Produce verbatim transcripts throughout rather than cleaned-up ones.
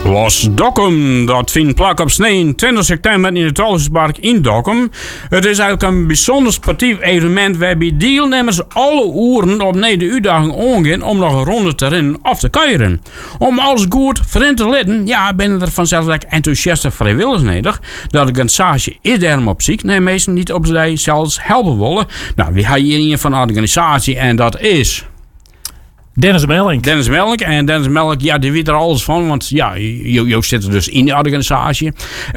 Los Dokkum, dat vindt plaats op tweeëntwintig september in het Tolhuspark in Dokkum. Het is eigenlijk een bijzonder sportief evenement waarbij deelnemers alle uren op de uitdaging omgaan om nog een ronde te rennen of te kuieren. Om alles goed voor te letten, ja, ben er vanzelfsprekend enthousiaste vrijwilligers nodig. De organisatie is daarom op ziek, nee, meestal niet op zij zelfs helpen willen. Nou, wie hebben hier een van de organisatie en dat is... Dennis Melk. Dennis Melk. En Dennis Melk, ja, die weet er alles van. Want ja, je zit er dus in de organisatie.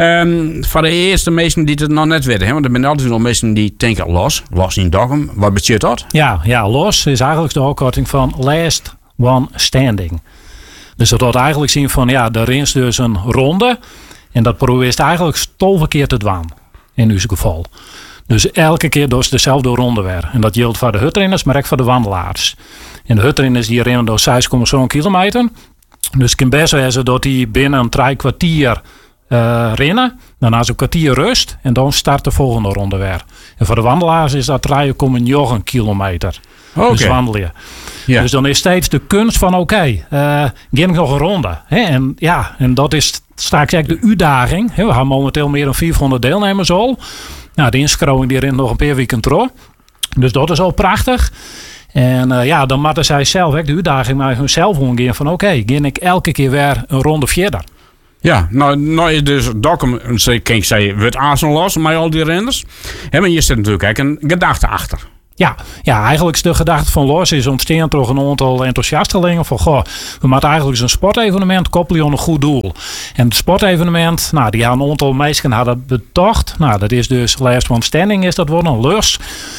Um, voor de eerste mensen die het nog net weten. Hè, want er zijn altijd nog mensen die denken los. Los in Dokkum. Wat betekent dat? Ja, ja, los is eigenlijk de afkorting van Last One Standing. Dus dat wordt eigenlijk zien van, ja, er is dus een ronde. En dat probeert eigenlijk stolverkeerd te doen. In uw geval. Dus elke keer dus dezelfde ronde weer. En dat geldt voor de hutrenners, maar ook voor de wandelaars. En de hutrenners die rennen door zes komma zeven kilometer. Dus het kan best zijn dat die binnen een drie kwartier uh, rennen. Daarna is een kwartier rust. En dan start de volgende ronde weer. En voor de wandelaars is dat drie komma negen kilometer. Okay. Dus wandelen. Ja. Dus dan is steeds de kunst van oké, okay, uh, ga ik nog een ronde. Hè? En ja, en dat is straks eigenlijk de uitdaging. Hè? We hebben momenteel meer dan vierhonderd deelnemers al. Nou, de inschrijving die rent nog een paar weken terug. Dus dat is al prachtig. En uh, ja, dan moeten zij zelf ook de uitdaging naar hunzelf omgaan van oké, okay, ga ik elke keer weer een ronde verder. Ja, nou, nou is dus Dokkum, kan ik zeggen, wordt Arsenal los met al die renners. Ja, maar hier zit natuurlijk ook een gedachte achter. Ja, ja, eigenlijk is de gedachte van los is ontstaan door een aantal enthousiastelingen van goh, we moeten eigenlijk een sportevenement koppelen aan een goed doel. En het sportevenement, nou, die een aantal mensen hadden betocht. Nou, dat is dus Last One Standing is dat wordt een lus.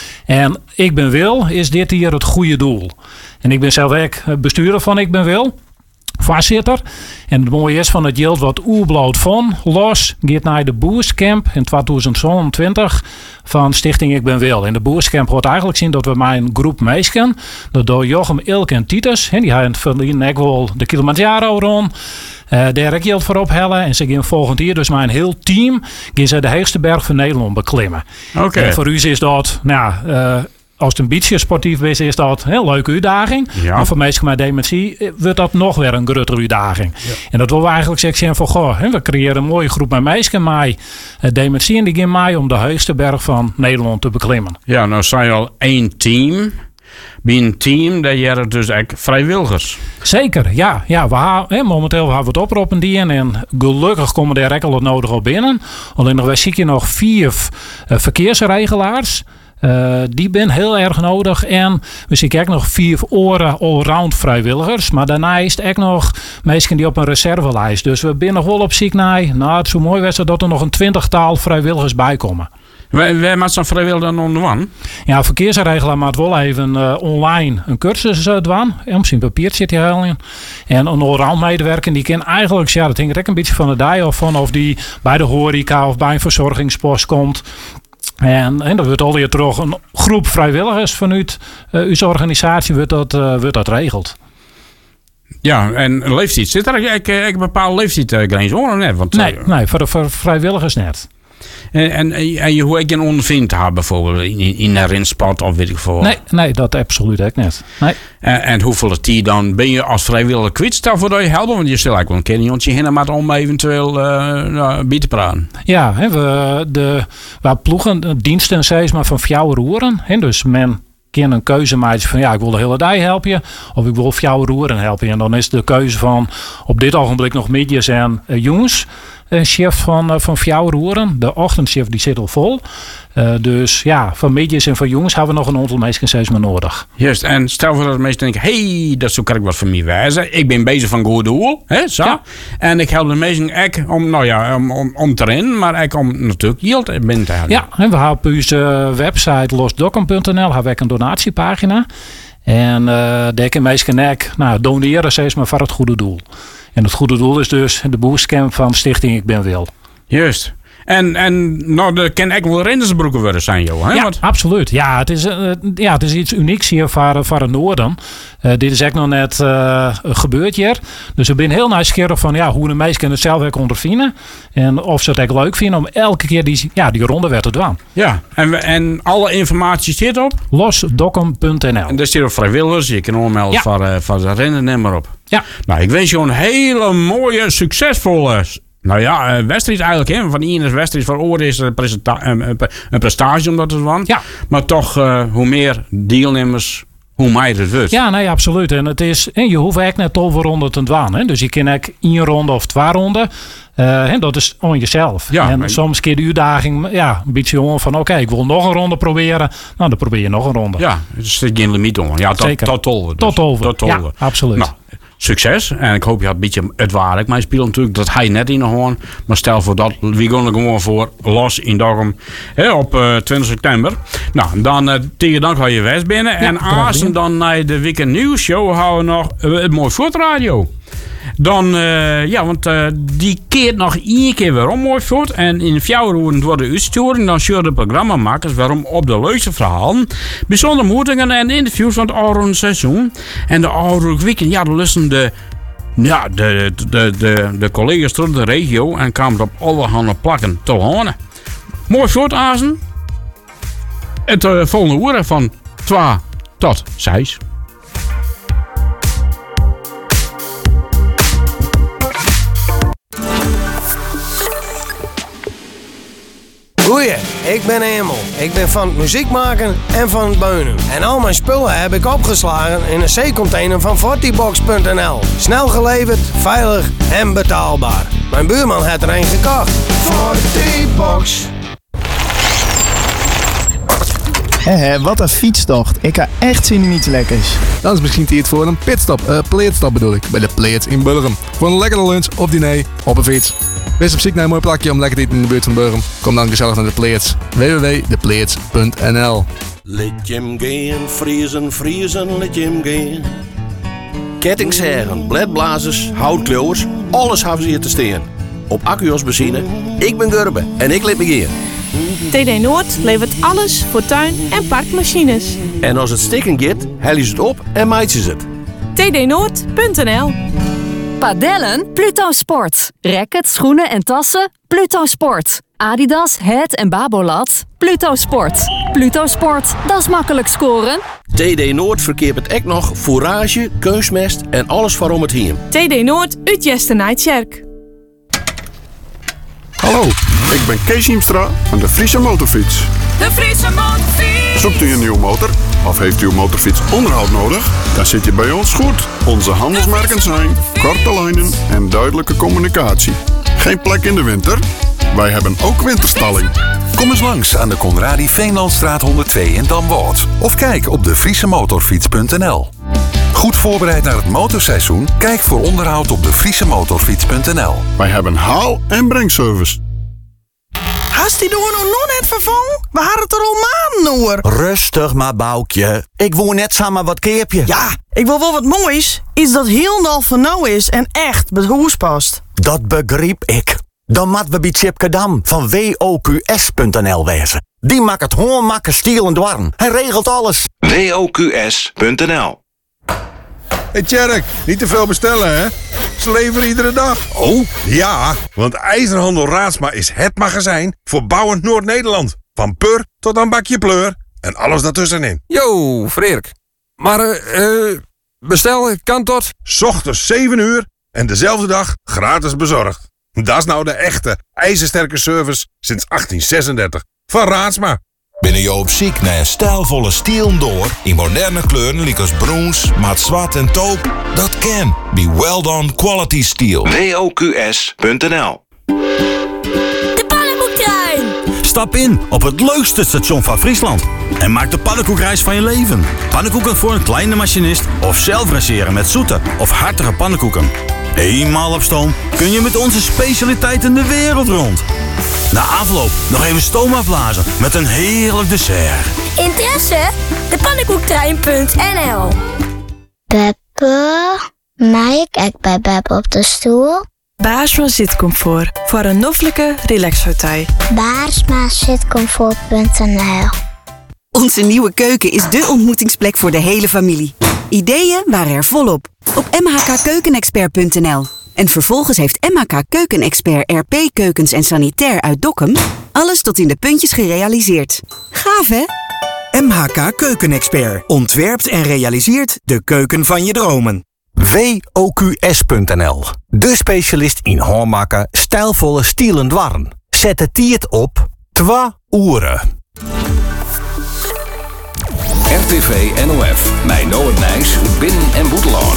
En Ik Ben Wil is dit hier het goede doel. En ik ben zelf ook bestuurder van Ik Ben Wil. Voorzitter. En het mooie is van het geld wat oerbloot van los gaat naar de Boostcamp in twintig zevenentwintig van Stichting Ik Ben Wil. En de Boostcamp wordt eigenlijk zien dat we met een groep meisken, dat door Jochem, Ilke en Titus, en die hebben verliezen ook wel de Kilimanjaro rond. Uh, daar ik geld voor ophellen. En ze gaan volgend jaar dus met een heel team gaan ze de hoogste berg van Nederland beklimmen. Okay. En voor u is dat, nou, uh, als het een beetje sportief is, is dat een heel leuke uitdaging. Ja. Maar voor mensen met dementie wordt dat nog weer een grotere uitdaging. Ja. En dat wil we eigenlijk zeggen van, goh, we creëren een mooie groep met mensen met dementie en die gaan mee om de hoogste berg van Nederland te beklimmen. Ja, nou zijn je al één team. Bij een team, dat je dus echt vrijwilligers. Zeker, ja. ja we hebben, hè, momenteel hebben we het oproepen die en gelukkig komen er ook al het nodig op binnen. Alleen nog, wij zien je nog vier uh, verkeersregelaars. Uh, die ben heel erg nodig. En we zien ook nog vier oren allround vrijwilligers. Maar daarna is het ook nog mensen die op een reservelijst. Dus we zijn nog wel op ziek naar. Nou, het is zo mooi was dat er nog een twintigtal vrijwilligers bij komen. Waar maakt zo'n vrijwilliger dan onderwan? Ja, verkeersregelaar maakt wel even uh, online een cursus uh, doen. En misschien papier zit hier heel in. En een allround medewerker die kan eigenlijk, ja, dat hangt ook een beetje van de dag of van of die bij de horeca of bij een verzorgingspost komt. En, en dan wordt al hier terug een groep vrijwilligers vanuit uh, uw organisatie wordt dat, uh, wordt dat regeld. Ja, en leeftijd. Zit er eigenlijk een bepaalde leeftijdsgrens onder net? Want, nee, nee voor, de, voor vrijwilligers net. En, en, en je hoe ik een ondervind hebben bijvoorbeeld in, in een renspot of weet ik veel. Nee, nee, dat absoluut ook net. Nee. En, en hoeveel tijd dan ben je als vrijwilliger kwijt? Stel voor dat je helpen, want je stelt eigenlijk wel een keer een heen maar om eventueel uh, nou, bij te praten. Ja, he, we, de, we ploegen diensten steeds maar van jouw roeren. He, dus men kan een keuze maken van ja, ik wil de hele dag helpen of ik wil jouw roeren helpen. En dan is de keuze van op dit ogenblik nog middags en uh, jongens. Een chef van, uh, van jouw roeren. De ochtendchef die zit al vol. Uh, dus ja, van middags en van jongens hebben we nog een aantal mensen steeds maar nodig. Juist, en stel voor dat de mensen denken, hey, dat zo kan ik wat van mij wijzen. Ik ben bezig van goed doel, hè, zo. Ja. En ik help de mensen echt om, nou ja, om, om, om te rennen, maar echt om natuurlijk geld binnen te halen. Ja, en we hebben op onze website losdokkum punt n l hebben we een donatiepagina. En uh, daar kan mensen ook nou, doneren steeds maar voor het goede doel. En het goede doel is dus de Boostcamp van Stichting Ik Ben Wil. Juist. En, en nou, er kan echt wel rendersbroeken worden zijn, joh. Hè? Ja, Wat? absoluut. Ja, het is, uh, ja, het is iets unieks hier voor, voor het noorden. Uh, dit is echt nog net uh, gebeurd hier. Dus ik ben heel nieuwsgierig van ja, hoe de mensen het zelf ook ondervinden. En of ze het echt leuk vinden om elke keer die, ja, die ronde weer te doen. Ja, en, en alle informatie zit op? losdokkum punt n l. En daar zit op vrijwilligers. Je kan ommelden ja. voor, uh, voor de rennen, neem maar op. Ja. Nou, ik wens je een hele mooie, succesvolle... Nou ja, uh, wedstrijd eigenlijk. Hè? Van één is wedstrijd, van oor is een, presenta- een, een prestatie omdat het van. Ja. Maar toch, uh, hoe meer deelnemers... hoe meer het wordt. Ja, nee, absoluut. En het is, en je hoeft echt net over ronde te dwaan. Hè? Dus je kan ook één ronde of twee ronden. Uh, en dat is on jezelf. Ja, en maar... soms keer de uitdaging, ja, een beetje gewoon van oké, okay, ik wil nog een ronde proberen. Nou, dan probeer je nog een ronde. Ja, er zit geen limiet om. Ja, tot, Zeker. tot over. Dus. Tot over. Tot over. Ja, absoluut. Nou, succes. En ik hoop je had een beetje het waarlijk. Maar je speelt natuurlijk dat hij net in de hoorn. Maar stel voor dat, we gaan er gewoon voor los in Dokkum op uh, twintig september. Nou, dan uh, tegen dan ga je West binnen. Ja, en als we dan naar de Weekend Nieuws show houden we nog uh, het Mooi Voort Radio. Dan, uh, ja, want uh, die keert nog één keer weer om Mooi Voort. En in vier uur wordt de uitsturing. Dan zullen de programmamakers waarom op de leukste verhalen. Bijzondere ontmoetingen en interviews van het oude seizoen. En de oude weekend, ja, dan lusten de, ja, de, de, de, de collega's door de regio. En kwamen op allerhande plakken te horen. Mooi Voort, Azen. Het uh, volgende uur van twee tot zes. Goeie, ik ben Emel. Ik ben van het muziek maken en van het beunen. En al mijn spullen heb ik opgeslagen in een C-container van fortybox punt n l. Snel geleverd, veilig en betaalbaar. Mijn buurman heeft er een gekocht. fortybox. Hé, hé, wat een fietstocht. Ik ga echt zin in iets lekkers. Dan is misschien tijd voor een pitstop, uh, pleetstop bedoel ik, bij de Pleet in Burgum. Voor een lekkere lunch of diner op een fiets. Wees op zoek naar een mooi plakje om lekker te eten in de buurt van Burgum. Kom dan gezellig naar de Pleets. w w w punt de pleets punt n l. Let hem gaan, vriezen, vriezen, let hem gaan. Kettingsheren, bledblazers, houtkleuwers, alles hebben ze hier te staan. Op Accuos benzine. Ik ben Gurbe en ik let me gaan. T D Noord levert alles voor tuin- en parkmachines. En als het stikken gaat, hellen ze het op en maaien ze het. t d noord punt n l. Padellen? Pluto Sport. Rackets, schoenen en tassen? Pluto Sport. Adidas, Het en Babolat? Pluto Sport. Pluto Sport, dat is makkelijk scoren. T D Noord verkeert het ook nog fourage, keusmest en alles waarom het hier. T D Noord uit Jesternijdkerk. Hallo, ik ben Kees Hiemstra van de Friese Motorfiets. De Friese Motorfiets. Zoekt u een nieuwe motor of heeft u uw motorfiets onderhoud nodig? Dan zit je bij ons goed. Onze handelsmerken zijn korte lijnen en duidelijke communicatie. Geen plek in de winter? Wij hebben ook winterstalling. Kom eens langs aan de Conradi Veenlandstraat honderdtwee in Damwoord. Of kijk op de friese motorfiets punt n l. Goed voorbereid naar het motorseizoen? Kijk voor onderhoud op de friese motorfiets punt n l. Wij hebben haal- en brengservice. Hast die door nog net vervangen? We hadden het er al maanden over. Rustig maar, Boukje. Ik woon net samen wat keerpje. Ja, ik wil wel wat moois. Iets dat heel van nou is en echt bij het huis past. Dat begreep ik. Dan mat we bij Tjipke Dam van W O Q S punt n l wezen. Die maakt het gewoon makken, stiel en dwarren. Hij regelt alles. W O Q S punt n l. Hé hey Tjerk, niet te veel bestellen hè? Ze leveren iedere dag. Oh, ja, want IJzerhandel Raadsma is het magazijn voor bouwend Noord-Nederland. Van pur tot aan bakje pleur en alles daartussenin. Yo, Freerk. Maar eh, uh, bestellen kan tot? 's Ochtends zeven uur en dezelfde dag gratis bezorgd. Dat is nou de echte ijzersterke service sinds achttien zesendertig. Van Raadsma. Ben je op zoek naar een stijlvolle stiel door in moderne kleuren als brons, maat zwart en taupe? Dat kan bij Well Done Quality Steel. W O Q S punt n l. De pannenkoektrein! Stap in op het leukste station van Friesland en maak de pannenkoekreis van je leven. Pannenkoeken voor een kleine machinist of zelf raceren met zoete of hartige pannenkoeken. Eenmaal op stoom kun je met onze specialiteiten de wereld rond. Na afloop nog even stoom afblazen met een heerlijk dessert. Interesse? de pannenkoektrein punt n l. Beppe, mag ik ook bij Beppe op de stoel? Baarsma Zitcomfort, voor een noffelijke relaxhotel. Baarsma Zitcomfort punt n l. Onze nieuwe keuken is dé ontmoetingsplek voor de hele familie. Ideeën waren er volop op m h k keukenexpert punt n l. En vervolgens heeft M H K Keukenexpert R P Keukens en Sanitair uit Dokkum alles tot in de puntjes gerealiseerd. Gaaf, hè? M H K Keukenexpert ontwerpt en realiseert de keuken van je dromen. W O Q S punt N L. De specialist in hoormakken, stijlvolle stielen dwarren. Zet de tiert op twee uren. R T V N O F. Mijn Noord Nijs, Binnen- en Boeteloon.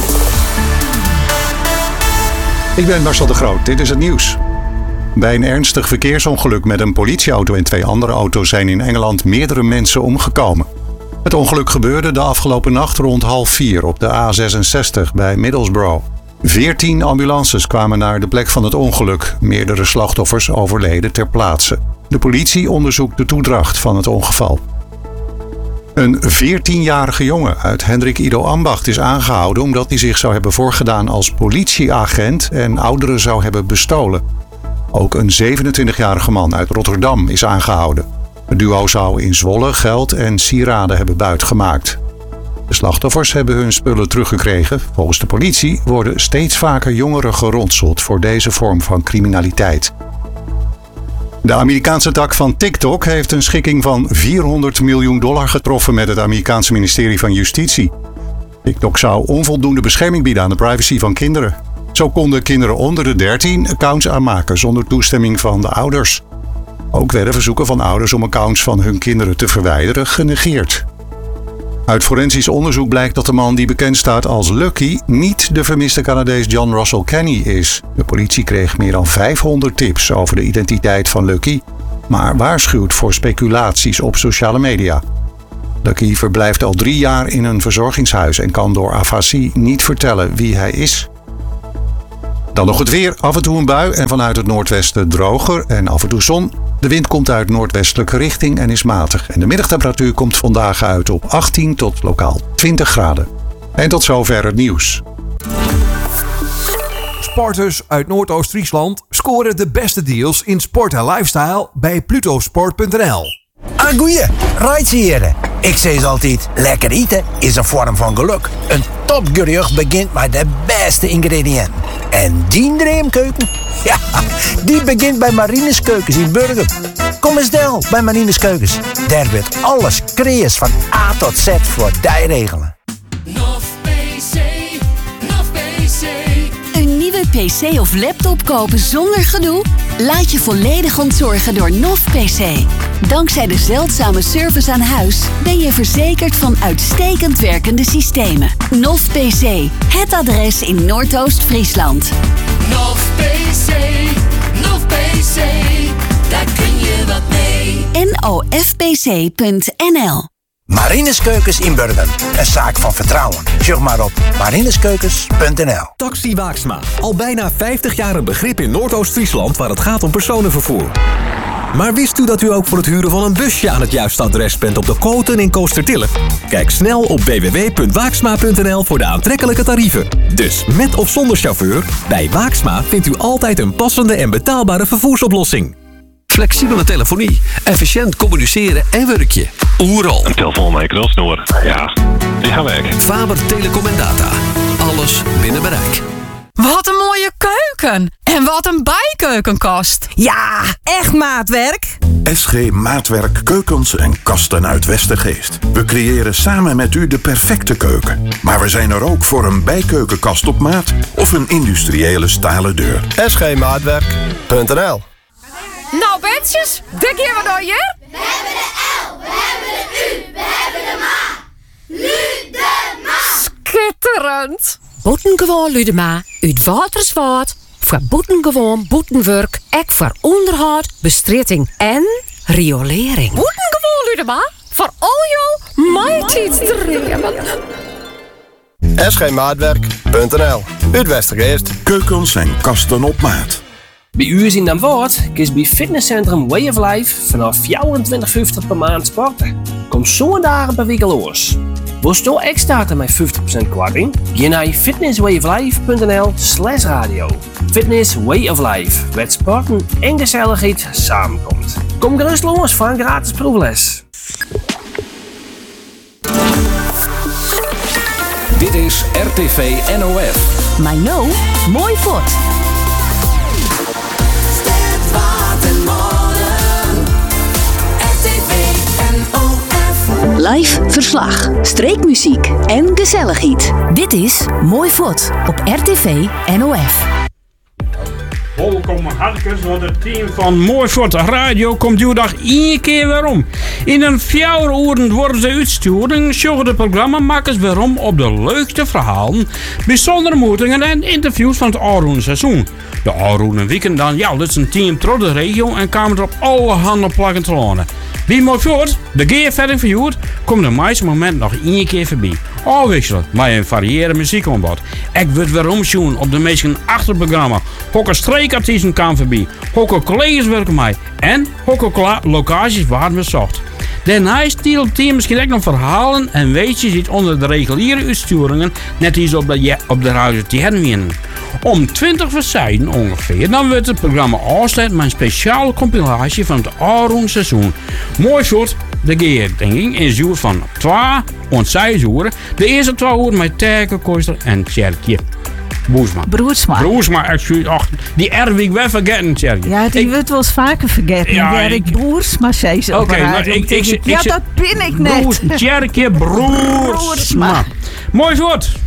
Ik ben Marcel de Groot. Dit is het nieuws. Bij een ernstig verkeersongeluk met een politieauto en twee andere auto's zijn in Engeland meerdere mensen omgekomen. Het ongeluk gebeurde de afgelopen nacht rond half vier op de A zesenzestig bij Middlesbrough. Veertien ambulances kwamen naar de plek van het ongeluk. Meerdere slachtoffers overleden ter plaatse. De politie onderzoekt de toedracht van het ongeval. Een veertienjarige jongen uit Hendrik Ido Ambacht is aangehouden omdat hij zich zou hebben voorgedaan als politieagent en ouderen zou hebben bestolen. Ook een zevenentwintigjarige man uit Rotterdam is aangehouden. Het duo zou in Zwolle geld en sieraden hebben buitgemaakt. De slachtoffers hebben hun spullen teruggekregen. Volgens de politie worden steeds vaker jongeren geronseld voor deze vorm van criminaliteit. De Amerikaanse tak van TikTok heeft een schikking van vierhonderd miljoen dollar getroffen met het Amerikaanse ministerie van Justitie. TikTok zou onvoldoende bescherming bieden aan de privacy van kinderen. Zo konden kinderen onder de dertien accounts aanmaken zonder toestemming van de ouders. Ook werden verzoeken van ouders om accounts van hun kinderen te verwijderen genegeerd. Uit forensisch onderzoek blijkt dat de man die bekend staat als Lucky niet de vermiste Canadees John Russell Kenny is. De politie kreeg meer dan vijfhonderd tips over de identiteit van Lucky, maar waarschuwt voor speculaties op sociale media. Lucky verblijft al drie jaar in een verzorgingshuis en kan door afasie niet vertellen wie hij is. Dan nog het weer. Af en toe een bui en vanuit het noordwesten droger en af en toe zon. De wind komt uit noordwestelijke richting en is matig. En de middagtemperatuur komt vandaag uit op achttien tot lokaal twintig graden. En tot zover het nieuws. Sporters uit Noordoost-Friesland scoren de beste deals in sport en lifestyle bij plutosport punt n l. Ah, goeie, rijtsheren. Ik zeg altijd, lekker eten is een vorm van geluk. Een topgerecht begint met de beste ingrediënten. En die dreamkeuken? Ja, die begint bij Marines Keukens in Burgum. Kom eens del bij Marines Keukens. Daar wordt alles kreeg van A tot Z voor die regelen. Een nieuwe P C of laptop kopen zonder gedoe? Laat je volledig ontzorgen door N O V P C. Dankzij de zeldzame service aan huis ben je verzekerd van uitstekend werkende systemen. N O V P C, het adres in Noordoost-Friesland. N O V P C, N O V P C, daar kun je wat mee. N O F P C punt N L. Marines Keukens in Burgum. Een zaak van vertrouwen. Zoek maar op marineskeukens punt n l. Taxi Waaksma. Al bijna vijftig jaar een begrip in Noordoost-Friesland waar het gaat om personenvervoer. Maar wist u dat u ook voor het huren van een busje aan het juiste adres bent op de Koten in Koostertille? Kijk snel op w w w punt waaksma punt n l voor de aantrekkelijke tarieven. Dus met of zonder chauffeur, bij Waaksma vindt u altijd een passende en betaalbare vervoersoplossing. Flexibele telefonie, efficiënt communiceren en werkje. Oeral. Een telefoon met een knalsnoer. Ja, die gaan werken. Faber Telecom en Data. Alles binnen bereik. Wat een mooie keuken. En wat een bijkeukenkast. Ja, echt maatwerk. S G Maatwerk Keukens en Kasten uit Westergeest. We creëren samen met u de perfecte keuken. Maar we zijn er ook voor een bijkeukenkast op maat of een industriële stalen deur. S G Maatwerk punt n l. Nou, Betsjes, dik hier wat door je? We hebben de L, we hebben de U, we hebben de Ma. Ludema. Schitterend. Boetengewoon Ludema, uit Waterswaard. Voor boetengewoon boetenwerk, ek voor onderhoud, bestritting en riolering. Boetengewoon Ludema, voor al jouw mighty dreamen. S G Maatwerk punt n l. Uit Westergeest. Keukens en kasten op maat. Bij u is in Den Woord kies bij fitnesscentrum Way of Life vanaf vierentwintig vijftig per maand sporten. Kom zo'n dagen per week los. Wil je echt starten met vijftig procent korting? Ga naar fitnesswayoflife punt n l slash radio. Fitness Way of Life, waar sporten en gezelligheid samenkomt. Kom gerust los voor een gratis proefles. Dit is R T V N O F. Maar no, mooi fort. Watermolen, R T V N O F. Live verslag, streekmuziek en gezelligheid. Dit is Mooi Vod op R T V N O F. Welkom hartjes, want het team van Mooi Vod Radio komt uw dag één keer weer om. In een vier uur worden ze uitsturen, zorgen de programmamakers weer om op de leukste verhalen, bijzondere ontmoetingen en interviews van het Aroen seizoen. De Aroen weekend dan, ja, dat is een team trots de regio en kwamen er op alle handen plakken te lonen. Wie Mooi Vod, de geer verder verhuurd, komt de meeste moment nog één keer voorbij. Afwisselen, maar een variëre muziek aan bod. Ik word weer omzien op de meesten achterprogramma. Hokke streekartiesten kan voorbij. Hokke collega's werken mij. En hokke locaties waar we zocht. Daarnaast stielt het team misschien ook nog verhalen en weetjes die onder de reguliere uitsturingen net iets op de, ja, op de radio te herwinnen. Om twintig voor zeven ongeveer, dan wordt het programma afsluit met een speciale compilatie van het Aroen seizoen. Mooi soort de geerdinging in zuur van twee en zes uur. De eerste twee uur met Terke, Koester en Tjerkje. Boersma. Broersma. Broersma, excuus. Ach, die R wil ik wel vergeten, Tjerkje. Ja, die wordt wel eens vaker vergeten. Ja, ik... ik Broersma zei ze. Oké, nou, ik, ik, ik, ja, ik, dat ben ik net. Tjerkje, Broersma. Broersma. Mooi soort.